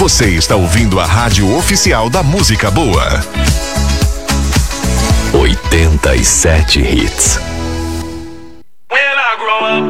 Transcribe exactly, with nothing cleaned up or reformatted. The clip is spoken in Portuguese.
Você está ouvindo a rádio oficial da música boa. oitenta e sete Hits. When I grow up,